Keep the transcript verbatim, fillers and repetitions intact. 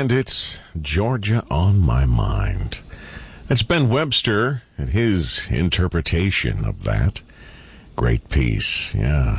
and it's Georgia on My Mind. That's Ben Webster and his interpretation of that. Great piece, yeah.